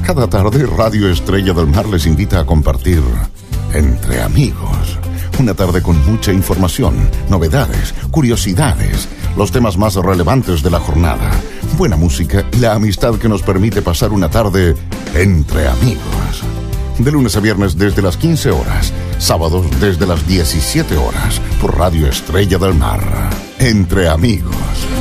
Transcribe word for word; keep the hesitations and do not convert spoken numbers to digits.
Cada tarde, Radio Estrella del Mar les invita a compartir Entre Amigos. Una tarde con mucha información, novedades, curiosidades, los temas más relevantes de la jornada, buena música y la amistad que nos permite pasar una tarde entre amigos. De lunes a viernes desde las quince horas, sábados desde las diecisiete horas, por Radio Estrella del Mar. Entre Amigos.